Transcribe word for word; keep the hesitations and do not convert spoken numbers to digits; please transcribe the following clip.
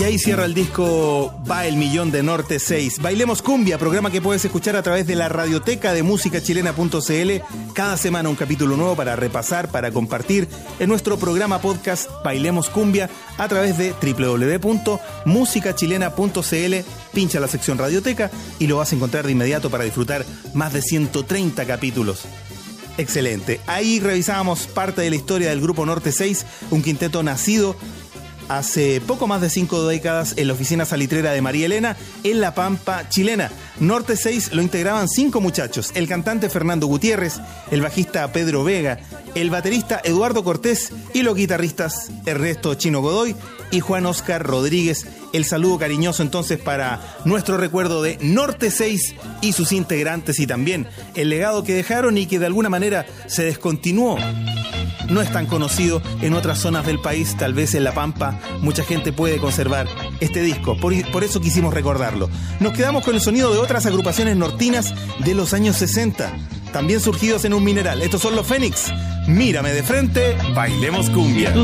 Y ahí cierra el disco Va el Millón de Norte seis. Bailemos Cumbia, programa que puedes escuchar a través de la radioteca de música chilena punto c l. Cada semana un capítulo nuevo para repasar, para compartir en nuestro programa podcast Bailemos Cumbia a través de doble u doble u doble u punto música chilena punto c l. Pincha la sección radioteca y lo vas a encontrar de inmediato para disfrutar más de ciento treinta capítulos. Excelente. Ahí revisábamos parte de la historia del Grupo Norte seis, un quinteto nacido hace poco más de cinco décadas en la oficina salitrera de María Elena, en La Pampa chilena. Norte seis lo integraban cinco muchachos: el cantante Fernando Gutiérrez, el bajista Pedro Vega, el baterista Eduardo Cortés y los guitarristas Ernesto Chino Godoy y Juan Oscar Rodríguez. El saludo cariñoso entonces para nuestro recuerdo de Norte seis y sus integrantes, y también el legado que dejaron y que de alguna manera se descontinuó. No es tan conocido en otras zonas del país, tal vez en La Pampa mucha gente puede conservar este disco, por, por eso quisimos recordarlo. Nos quedamos con el sonido de otras agrupaciones nortinas de los años sesenta, también surgidos en un mineral. Estos son los Fénix. Mírame de frente, bailemos cumbia.